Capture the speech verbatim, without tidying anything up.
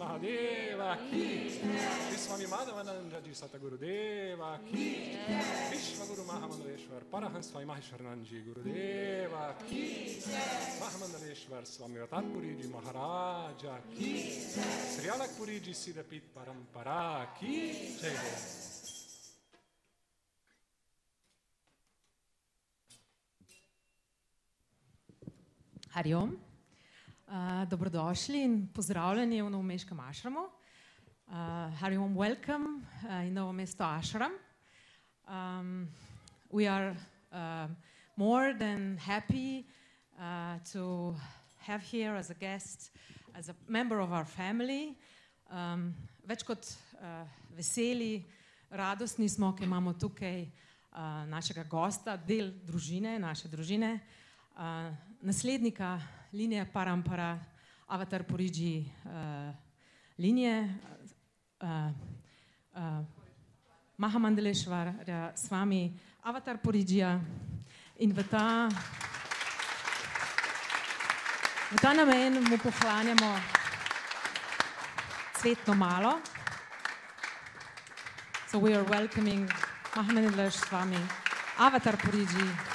Mahadeva ki Shri Swami Madhavananda Ji Satgurudeva ki Vishwa Guru Mahamandaleshwar Parahans Swami Maheshwaranand Gurudeva ki Mahamandaleshwar Swami Ratarpuri Ji Maharaja ki Sri Alakpuri Ji Siddhapit Parampara ki Jai Ho. Hari Om. Uh, dobrodošli in pozdravljeni v novomeškem ašramu. Uh, Hari Om, welcome uh, in Novo Mesto Ashram. Um, we are uh, more than happy uh, to have here as a guest, as a member of our family. Um, več kot uh, veseli, radostni smo, ki imamo tukaj uh, našega gosta, del družine, naše družine. Uh, naslednika linije Parampara, Avatarpuriji uh, linije, uh, uh, Mahamandaleshvara Swami Avatarpurijija in v ta, v ta namen mu poklanjamo cvetno malo. So we are welcoming Mahamandaleshvara Swami Avatarpuriji